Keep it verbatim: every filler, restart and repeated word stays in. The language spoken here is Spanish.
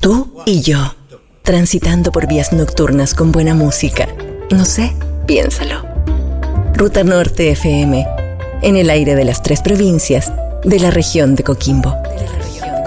Tú y yo, transitando por vías nocturnas con buena música. No sé, piénsalo. Ruta Norte F M, en el aire de las tres provincias de la región de Coquimbo.